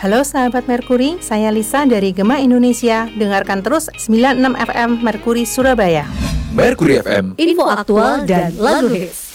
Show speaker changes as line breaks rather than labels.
Halo sahabat Merkuri, saya Lisa dari Gema Indonesia. Dengarkan terus 96 FM Merkuri Surabaya.
Merkuri FM,
info aktual dan lagu hits.